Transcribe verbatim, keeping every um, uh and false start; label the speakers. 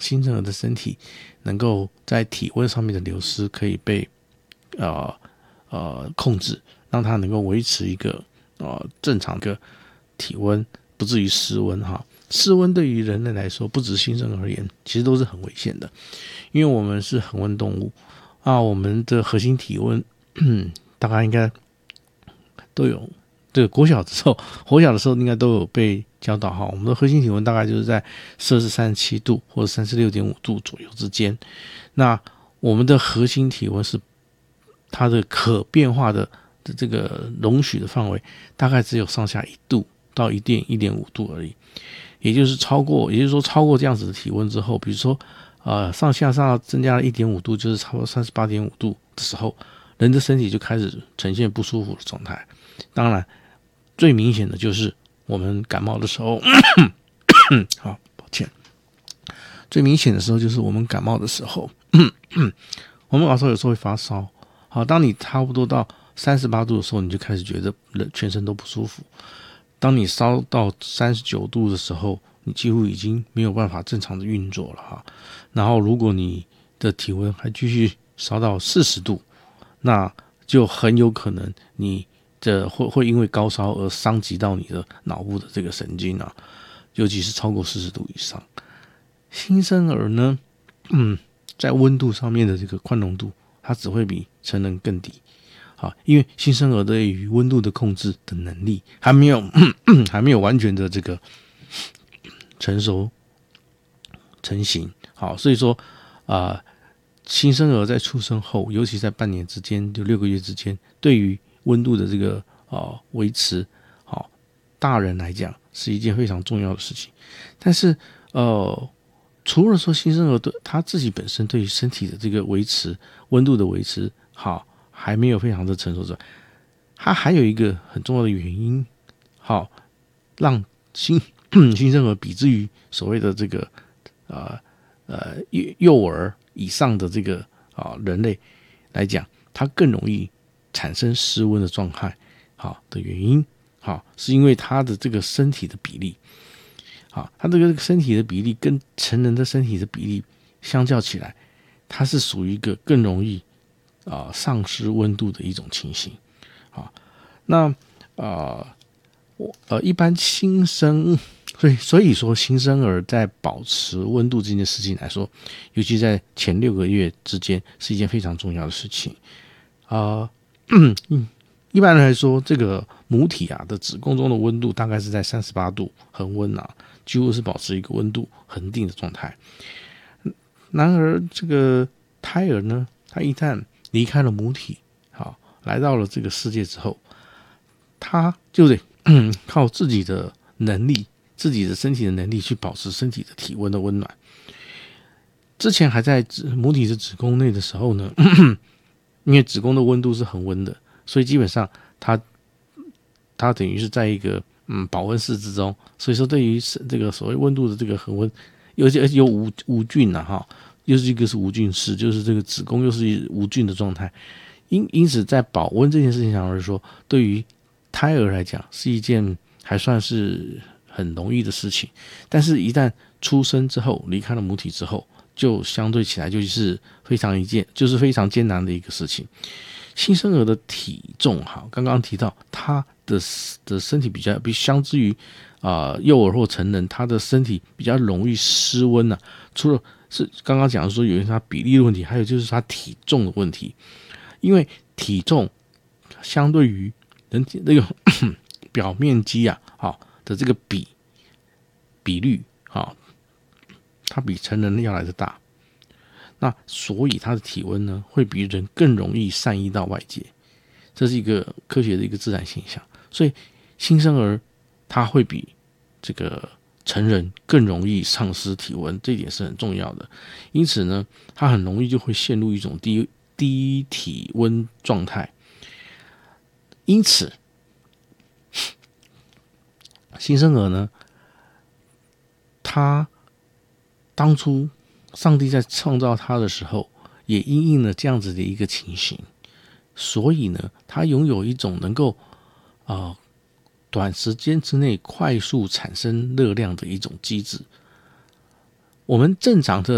Speaker 1: 新生儿的身体能够在体温上面的流失可以被呃呃控制，让它能够维持一个呃正常的体温，不至于失温哈。失温对于人类来说，不止新生儿而言，其实都是很危险的，因为我们是恒温动物啊，我们的核心体温，嗯，大概应该都有。这个国小的时候，国小的时候应该都有被教导哈。我们的核心体温大概就是在摄氏三十七度或者三十六点五度左右之间。那我们的核心体温是它的可变化的的这个容许的范围，大概只有上下一度到一点一点五度而已。也就是超过，也就是说超过这样子的体温之后，比如说呃上下上增加了一点五度，就是差不多三十八点五度的时候，人的身体就开始呈现不舒服的状态。当然，最明显的就是我们感冒的时候，好，抱歉，最明显的时候就是我们感冒的时候，我们有时候有时候会发烧。好，当你差不多到三十八度的时候，你就开始觉得全身都不舒服。当你烧到三十九度的时候，你几乎已经没有办法正常的运作了哈。然后，如果你的体温还继续烧到四十度，那就很有可能你这会会因为高烧而伤及到你的脑部的这个神经啊，尤其是超过四十度以上。新生儿呢，嗯，在温度上面的这个宽容度，它只会比成人更低。好，因为新生儿对于温度的控制的能力还没有还没有完全的这个成熟成型。好，所以说啊、呃，新生儿在出生后，尤其在半年之间，就六个月之间，对于温度的这个呃维持，好、哦，大人来讲是一件非常重要的事情。但是呃，除了说新生儿对他自己本身对于身体的这个维持温度的维持，好。还没有非常的成熟之外，它还有一个很重要的原因，好，让新新生儿比之于所谓的这个呃呃幼儿以上的这个啊人类来讲，它更容易产生失温的状态，好的原因，好是因为它的这个身体的比例，好，它这个身体的比例跟成人的身体的比例相较起来，它是属于一个更容易。啊、呃，丧失温度的一种情形，啊，那啊，我呃，一般新生，所以所以说新生儿在保持温度这件事情来说，尤其在前六个月之间，是一件非常重要的事情啊、呃嗯。一般来说，这个母体啊的子宫中的温度大概是在三十八度恒温啊，几乎是保持一个温度恒定的状态。然而，这个胎儿呢，他一旦离开了母体，好，来到了这个世界之后，他就得、嗯、靠自己的能力、自己的身体的能力去保持身体的体温的温暖。之前还在母体的子宫内的时候呢，因为子宫的温度是恒温的，所以基本上它它等于是在一个嗯保温室之中，所以说对于这个所谓温度的这个恒温，而且有无无菌啊哈。又是一个是无菌室，就是这个子宫又是无菌的状态，因因此在保温这件事情上来说，对于胎儿来讲是一件还算是很容易的事情，但是一旦出生之后，离开了母体之后，就相对起来就是非常一件就是非常艰难的一个事情。新生儿的体重哈，刚刚提到他的的身体比较比相之于啊、呃、幼儿或成人，他的身体比较容易失温呐、啊，除了是刚刚讲说有它比例的问题，还有就是它体重的问题。因为体重相对于人体那个表面积啊，好的这个比比率啊，它比成人要来的大。那所以它的体温呢，会比人更容易散逸到外界，这是一个科学的一个自然现象。所以新生儿他会比这个成人更容易丧失体温，这一点是很重要的。因此呢，他很容易就会陷入一种低低体温状态。因此，新生儿呢，他当初上帝在创造他的时候，也因应了这样子的一个情形，所以呢，他拥有一种能够啊、呃、短时间之内快速产生热量的一种机制。我们正常的